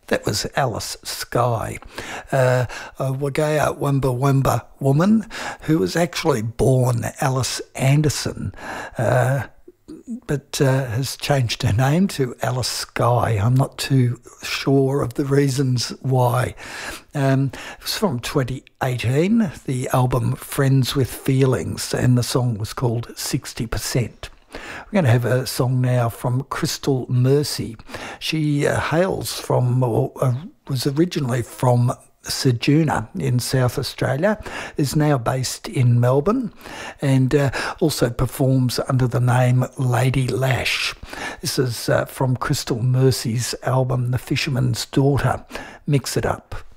That was Alice Skye, a Wagaya Wamba Wamba woman who was actually born Alice Anderson, but has changed her name to Alice Skye. I'm not too sure of the reasons why. It was from 2018, the album Friends with Feelings, and the song was called 60%. We're going to have a song now from Crystal Mercy. She hails from, or was originally from Ceduna in South Australia, is now based in Melbourne, and also performs under the name Lady Lash. This is from Crystal Mercy's album The Fisherman's Daughter. Mix It Up.